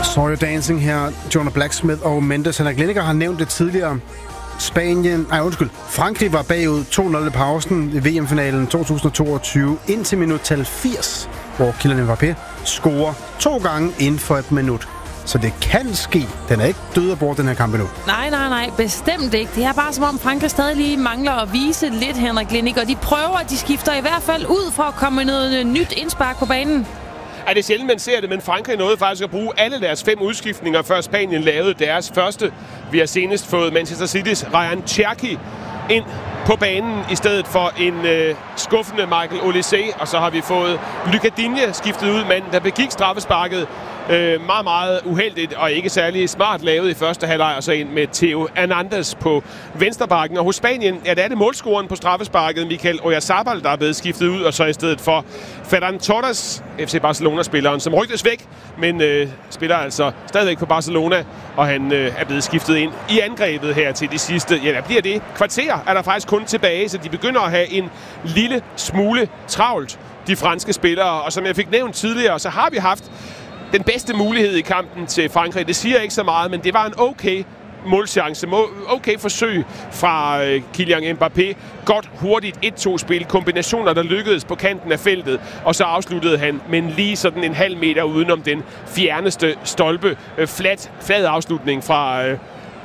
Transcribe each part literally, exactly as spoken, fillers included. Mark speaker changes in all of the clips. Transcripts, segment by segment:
Speaker 1: Sawyer Dancing her, Jonah Blacksmith og Mendes. Henrik Lineker har nævnt det tidligere. Spanien, nej undskyld, Frankrig var bagud to nul i pausen i V M-finalen to tusind toogtyve indtil minuttal firs, hvor Kylian Mbappé scorer to gange inden for et minut. Så det kan ske. Den er ikke død og bort, den her kamp endnu.
Speaker 2: Nej, nej, nej. Bestemt ikke. Det er bare som om Frankrig stadig lige mangler at vise lidt, Henrik Lineker. De prøver, de skifter i hvert fald ud for at komme med noget nyt indspark på banen.
Speaker 3: Er det sjældent, man ser det, men Frankrig nåede faktisk at bruge alle deres fem udskiftninger, før Spanien lavede deres første. Vi har senest fået Manchester City's Ryan Cherki ind på banen i stedet for en øh, skuffende Michael Olise, og så har vi fået Lucas Digne skiftet ud, manden der begik straffesparket. Øh, meget, meget uheldigt og ikke særlig smart lavet i første halvleg, og så ind med Theo Hernandez på venstrebakken. Og hos Spanien, ja, der er det målscoren på straffesparket, Mikel Oyarzabal, der er blevet skiftet ud, og så i stedet for Ferran Torres, F C Barcelona-spilleren, som rygtes væk, men øh, spiller altså stadigvæk på Barcelona, og han øh, er blevet skiftet ind i angrebet her til de sidste, ja, hvad bliver det? Kvarter er der faktisk kun tilbage, så de begynder at have en lille smule travlt, de franske spillere. Og som jeg fik nævnt tidligere, så har vi haft den bedste mulighed i kampen til Frankrig. Det siger ikke så meget, men det var en okay målchance, okay forsøg fra øh, Kylian Mbappé. Godt, hurtigt et-to-spil, kombinationer, der lykkedes på kanten af feltet, og så afsluttede han, men lige sådan en halv meter udenom den fjerneste stolpe. Øh, flat, flad afslutning fra øh,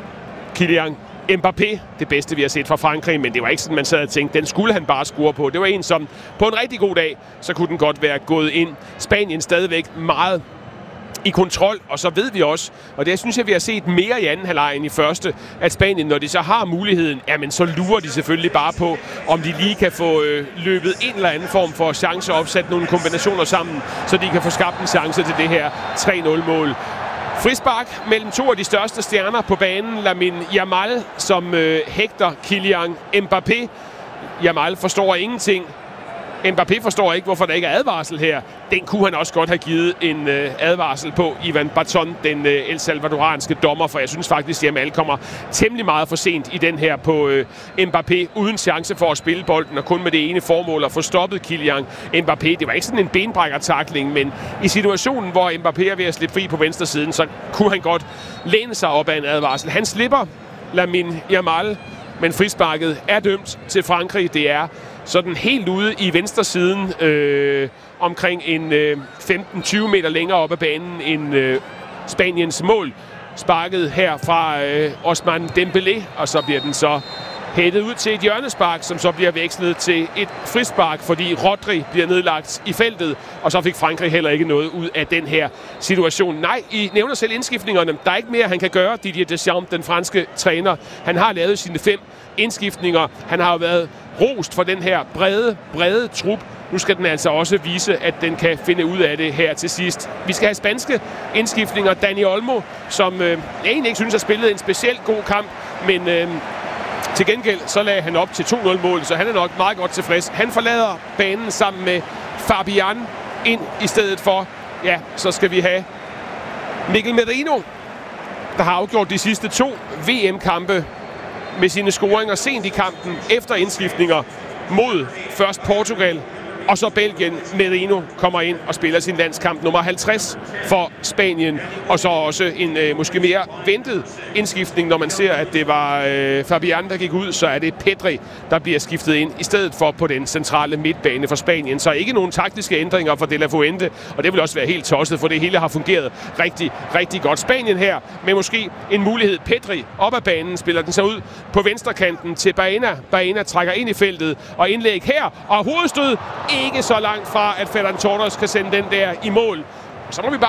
Speaker 3: Kylian Mbappé, det bedste vi har set fra Frankrig, men det var ikke sådan, man sad og tænkte, den skulle han bare score på. Det var en, som på en rigtig god dag, så kunne den godt være gået ind. Spanien stadigvæk meget i kontrol, og så ved vi også, og det synes jeg, vi har set mere i anden halvleg end i første, at Spanien, når de så har muligheden, jamen så lurer de selvfølgelig bare på, om de lige kan få øh, løbet en eller anden form for chance og opsat nogle kombinationer sammen, så de kan få skabt en chance til det her tre nul-mål. Frispark mellem to af de største stjerner på banen, Lamine Yamal, som øh, hægter Kylian Mbappé. Yamal forstår ingenting. Mbappé forstår ikke, hvorfor der ikke er advarsel her. Den kunne han også godt have givet en øh, advarsel på. Ivan Baton, den øh, El Salvadoranske dommer, for jeg synes faktisk, at Yamal kommer temmelig meget for sent i den her på øh, Mbappé, uden chance for at spille bolden, og kun med det ene formål at få stoppet Kylian Mbappé. Det var ikke sådan en benbrækker-tackling, men i situationen, hvor Mbappé er ved at slippe fri på venstre siden, så kunne han godt læne sig op af en advarsel. Han slipper Lamine Yamal, men frisparket er dømt til Frankrig. Det er sådan helt ude i venstre siden, øh, omkring en øh, femten til tyve meter længere op ad banen end øh, Spaniens mål. Sparket her fra øh, Ousmane Dembélé, og så bliver den så hættet ud til et hjørnespark, som så bliver vekslet til et frispark, fordi Rodri bliver nedlagt i feltet, og så fik Frankrig heller ikke noget ud af den her situation. Nej, I nævner selv indskiftningerne. Der er ikke mere, han kan gøre, Didier Deschamps, den franske træner. Han har lavet sine fem indskiftninger. Han har jo været rost for den her brede, brede trup. Nu skal den altså også vise, at den kan finde ud af det her til sidst. Vi skal have spanske indskiftninger. Dani Olmo, som øh, egentlig ikke synes har spillet en specielt god kamp, men øh, til gengæld så lagde han op til to nul-mål, så han er nok meget godt tilfreds. Han forlader banen sammen med Fabian ind i stedet for. Ja, så skal vi have Mikel Merino, der har afgjort de sidste to V M-kampe med sine scoringer sent i kampen efter indskiftninger mod først Portugal og så Belgien. Merino kommer ind og spiller sin landskamp nummer halvtreds for Spanien, og så også en øh, måske mere ventet indskiftning, når man ser, at det var øh, Fabian, der gik ud, så er det Pedri, der bliver skiftet ind i stedet for på den centrale midtbane for Spanien. Så ikke nogen taktiske ændringer for De La Fuente, og det vil også være helt tosset, for det hele har fungeret rigtig, rigtig godt. Spanien her med måske en mulighed. Pedri op ad banen, spiller den så ud på venstrekanten til Baena. Baena trækker ind i feltet, og indlæg her, og hovedstød ikke så langt fra, at Ferran Torres kan sende den der i mål. Så må vi bare